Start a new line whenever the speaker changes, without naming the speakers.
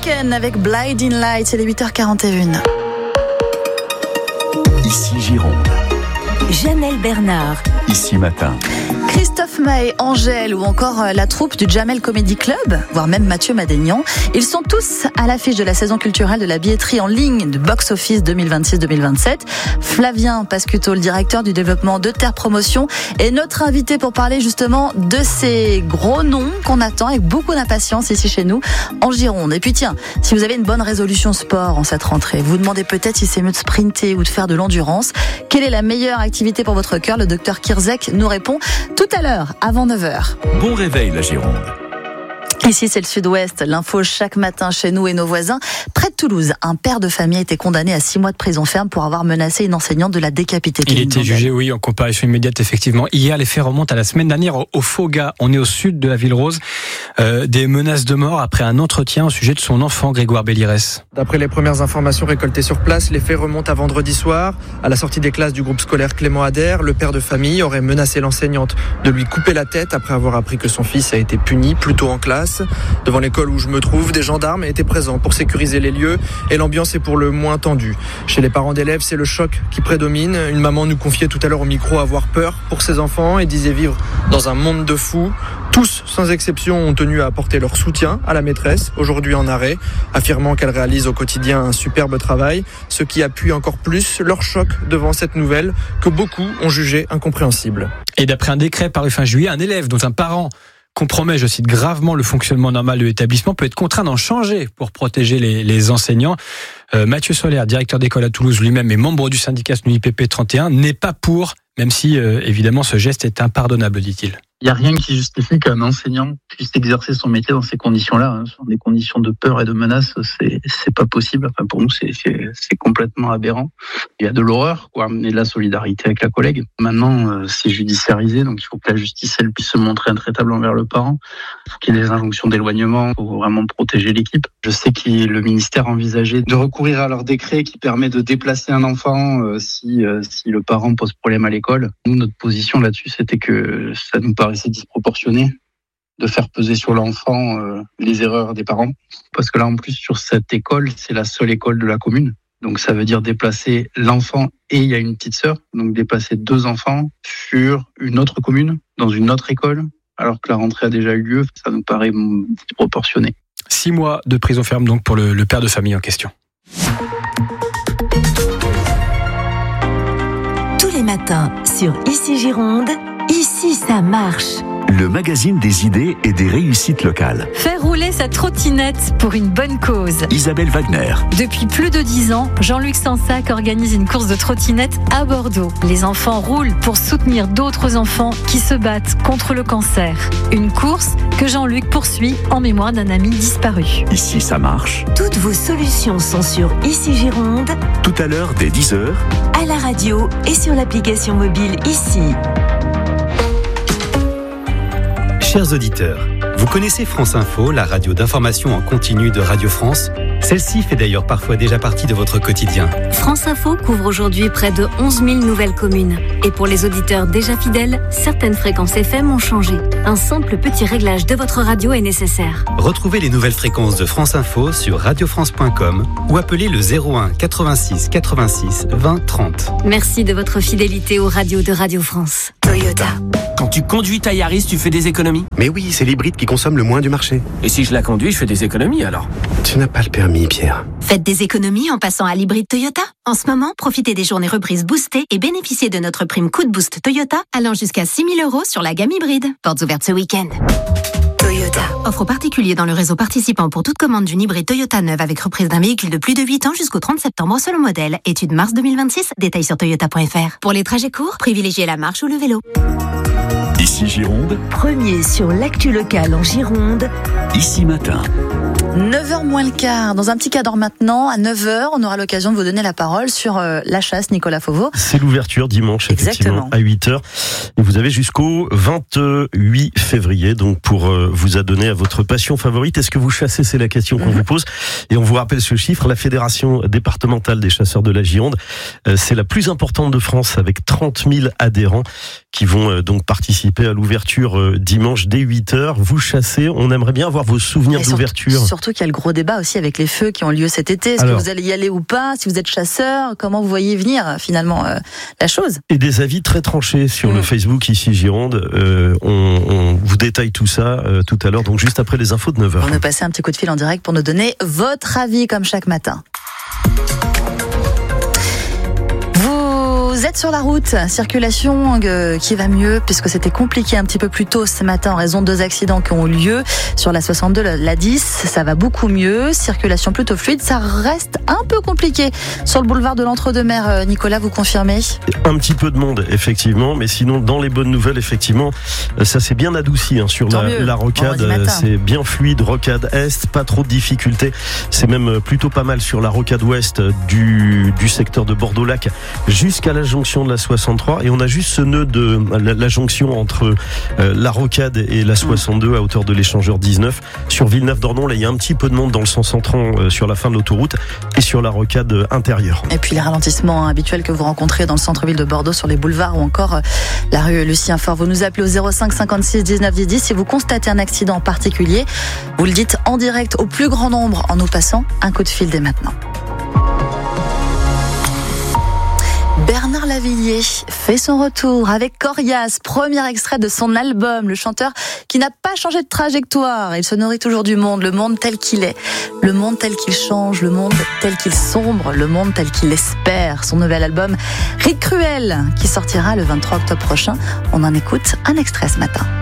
Weekend avec Blinding Lights, c'est les 8h41.
Ici Gironde.
Janelle Bernard.
Ici Matin.
Christophe Maé, Angèle ou encore la troupe du Jamel Comedy Club, voire même Mathieu Madénian, ils sont tous à l'affiche de la saison culturelle de la billetterie en ligne de Box Office 2026-2027. Flavien Pascuto, le directeur du développement de Terre Promotion, est notre invité pour parler justement de ces gros noms qu'on attend avec beaucoup d'impatience ici chez nous en Gironde. Et puis tiens, si vous avez une bonne résolution sport en cette rentrée, vous vous demandez peut-être si c'est mieux de sprinter ou de faire de l'endurance. Quelle est la meilleure activité pour votre cœur? Le docteur Kirzek nous répond tout à l'heure, avant 9h.
Bon réveil la Gironde.
Ici, c'est le Sud-Ouest. L'info chaque matin chez nous et nos voisins. Près de Toulouse, un père de famille a été condamné à 6 mois de prison ferme pour avoir menacé une enseignante de la décapiter.
Il était jugé, oui, en comparution immédiate, effectivement. Hier, les faits remontent à la semaine dernière au Foga. On est au sud de la ville rose. Des menaces de mort après un entretien au sujet de son enfant, Grégoire Bellirès.
D'après les premières informations récoltées sur place, les faits remontent à vendredi soir. À la sortie des classes du groupe scolaire Clément Adair, le père de famille aurait menacé l'enseignante de lui couper la tête après avoir appris que son fils a été puni plus tôt en classe. Devant l'école où je me trouve, des gendarmes étaient présents pour sécuriser les lieux et l'ambiance est pour le moins tendue. Chez les parents d'élèves, c'est le choc qui prédomine. Une maman nous confiait tout à l'heure au micro avoir peur pour ses enfants et disait vivre dans un monde de fous. Tous, sans exception, ont tenu à apporter leur soutien à la maîtresse, aujourd'hui en arrêt, affirmant qu'elle réalise au quotidien un superbe travail, ce qui appuie encore plus leur choc devant cette nouvelle que beaucoup ont jugée incompréhensible.
Et d'après un décret paru fin juillet, un élève dont un parent compromet, je cite, gravement le fonctionnement normal de l'établissement peut être contraint d'en changer pour protéger les enseignants. Mathieu Solaire, directeur d'école à Toulouse lui-même et membre du syndicat SNUIPP 31, n'est pas pour, même si évidemment ce geste est impardonnable, dit-il.
Il n'y a rien qui justifie qu'un enseignant puisse exercer son métier dans ces conditions-là. Sur des conditions de peur et de menace, c'est pas possible. Enfin, pour nous, c'est complètement aberrant. Il y a de l'horreur, quoi, et de la solidarité avec la collègue. Maintenant, c'est judiciarisé, donc il faut que la justice, elle puisse se montrer intraitable envers le parent. Il faut qu'il y ait des injonctions d'éloignement pour vraiment protéger l'équipe. Je sais que le ministère envisageait de recourir à leur décret qui permet de déplacer un enfant si le parent pose problème à l'école. Nous, notre position là-dessus, c'était que ça nous paraissait disproportionné de faire peser sur l'enfant les erreurs des parents. Parce que là, en plus, sur cette école, c'est la seule école de la commune. Donc ça veut dire déplacer l'enfant et il y a une petite sœur. Donc déplacer 2 enfants sur une autre commune, dans une autre école, alors que la rentrée a déjà eu lieu, ça nous paraît disproportionné.
6 mois de prison ferme donc pour le père de famille en question.
Tous les matins sur Ici Gironde, ici ça marche.
Le magazine des idées et des réussites locales.
Faire rouler sa trottinette pour une bonne cause.
Isabelle Wagner.
Depuis plus de 10 ans, Jean-Luc Sansac organise une course de trottinette à Bordeaux. Les enfants roulent pour soutenir d'autres enfants qui se battent contre le cancer. Une course que Jean-Luc poursuit en mémoire d'un ami disparu.
Ici ça marche.
Toutes vos solutions sont sur Ici Gironde,
Tout à l'heure dès 10h.
à la radio et sur l'application mobile Ici.
Chers auditeurs, vous connaissez France Info, la radio d'information en continu de Radio France? Celle-ci fait d'ailleurs parfois déjà partie de votre quotidien.
France Info couvre aujourd'hui près de 11 000 nouvelles communes. Et pour les auditeurs déjà fidèles, certaines fréquences FM ont changé. Un simple petit réglage de votre radio est nécessaire.
Retrouvez les nouvelles fréquences de France Info sur radiofrance.com ou appelez le 01 86 86 20 30.
Merci de votre fidélité aux radios de Radio France.
Toyota.
Quand tu conduis ta Yaris, tu fais des économies?
Mais oui, c'est l'hybride qui consomme le moins du marché.
Et si je la conduis, je fais des économies alors?
Tu n'as pas le permis, Pierre.
Faites des économies en passant à l'hybride Toyota. En ce moment, profitez des journées reprises boostées et bénéficiez de notre prime Coup de Boost Toyota allant jusqu'à 6 000 € sur la gamme hybride. Portes ouvertes ce week-end.
Toyota.
Offre aux particuliers dans le réseau participant pour toute commande d'une hybride Toyota neuve avec reprise d'un véhicule de plus de 8 ans jusqu'au 30 septembre selon modèle. Étude mars 2026. Détails sur toyota.fr. Pour les trajets courts, privilégiez la marche ou le vélo.
Ici Gironde.
Premier sur l'actu locale en Gironde.
Ici Matin.
9h moins le quart. Dans un petit quart d'heure maintenant, à 9h, on aura l'occasion de vous donner la parole sur la chasse, Nicolas Fauveau.
C'est l'ouverture dimanche, effectivement,
Exactement.
à 8h. Et vous avez jusqu'au 28 février, donc pour vous adonner à votre passion favorite. Est-ce que vous chassez? C'est la question qu'on vous pose. Et on vous rappelle ce chiffre. La Fédération départementale des chasseurs de la Gironde, c'est la plus importante de France avec 30 000 adhérents qui vont donc participer à l'ouverture dimanche dès 8h. Vous chassez, on aimerait bien avoir vos souvenirs d'ouverture.
Surtout surtout qu'il y a le gros débat aussi avec les feux qui ont lieu cet été. Est-ce que vous allez y aller ou pas? Si vous êtes chasseur, comment vous voyez venir finalement la chose?
Et des avis très tranchés sur le Facebook ici Gironde. On vous détaille tout ça tout à l'heure, donc juste après les infos de 9h.
Vous nous passez un petit coup de fil en direct pour nous donner votre avis comme chaque matin. Vous êtes sur la route, circulation qui va mieux puisque c'était compliqué un petit peu plus tôt ce matin en raison de 2 accidents qui ont eu lieu sur la 62, la 10, ça va beaucoup mieux, circulation plutôt fluide, ça reste un peu compliqué sur le boulevard de l'Entre-deux-Mers. Nicolas, vous confirmez? Un
petit peu de monde effectivement, mais sinon dans les bonnes nouvelles effectivement, ça s'est bien adouci sur la rocade, c'est bien fluide, rocade est, pas trop de difficultés, c'est même plutôt pas mal sur la rocade ouest du secteur de Bordeaux-Lac jusqu'à la jonction de la 63, et on a juste ce nœud de la jonction entre la rocade et la 62 à hauteur de l'échangeur 19. Sur Villeneuve-d'Ornon, là il y a un petit peu de monde dans le sens entrant sur la fin de l'autoroute et sur la rocade intérieure.
Et puis les ralentissements habituels que vous rencontrez dans le centre-ville de Bordeaux sur les boulevards ou encore la rue Lucien Faure. Vous nous appelez au 05 56 19 10 10 si vous constatez un accident particulier. Vous le dites en direct au plus grand nombre en nous passant un coup de fil dès maintenant. Bernard Lavilliers fait son retour avec Corias, premier extrait de son album. Le chanteur qui n'a pas changé de trajectoire. Il se nourrit toujours du monde, le monde tel qu'il est, le monde tel qu'il change, le monde tel qu'il sombre, le monde tel qu'il espère. Son nouvel album Rite Cruel qui sortira le 23 octobre prochain. On en écoute un extrait ce matin.